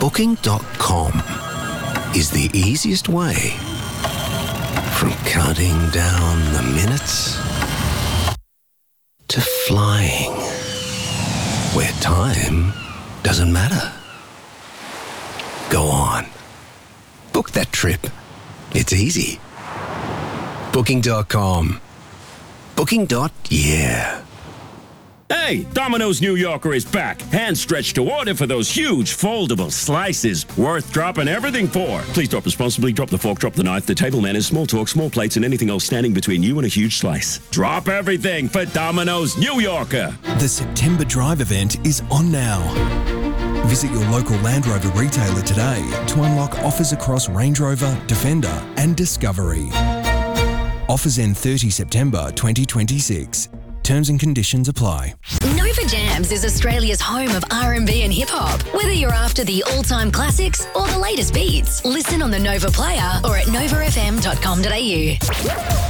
Booking.com is the easiest way. From counting down the minutes to flying where time doesn't matter. Go on. Book that trip. It's easy. Booking.com. Booking.yeah. Hey, Domino's New Yorker is back. Hand stretched to order for those huge foldable slices. Worth dropping everything for. Please drop responsibly. Drop the fork, drop the knife, the table manners, small talk, small plates, and anything else standing between you and a huge slice. Drop everything for Domino's New Yorker. The September Drive event is on now. Visit your local Land Rover retailer today to unlock offers across Range Rover, Defender and Discovery. Offers end 30 September 2026. Terms and conditions apply. Nova Jams is Australia's home of R&B and hip-hop. Whether you're after the all-time classics or the latest beats, listen on the Nova Player or at novafm.com.au.